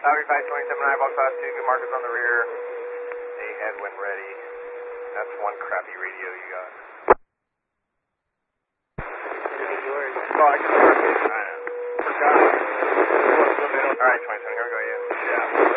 Boundary 527 Eyeball Class 2, good markers on the rear. A headwind ready. That's one crappy radio you got.